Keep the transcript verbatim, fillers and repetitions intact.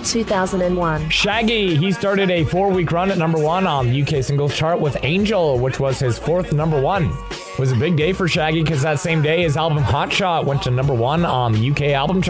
two thousand one. Shaggy, he started a four-week run at number one on the U K singles chart with Angel, which was his fourth number one. It was a big day for Shaggy because that same day his album Hot Shot went to number one on the U K album chart.